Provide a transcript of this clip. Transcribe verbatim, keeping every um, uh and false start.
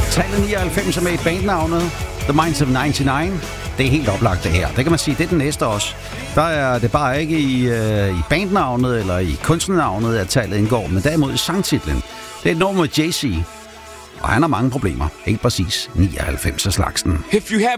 Tallet nioghalvfems er med i bandnavnet The Minds of nioghalvfems. Det er helt oplagt det her. Det kan man sige, det er den næste også. Der er det bare ikke i, øh, i bandnavnet eller i kunstnernavnet, at tallet indgår, men derimod i sangtitlen. Det er et nummer med Jay-Z, og han har mange problemer. Helt præcis nioghalvfems af slagsen. If you have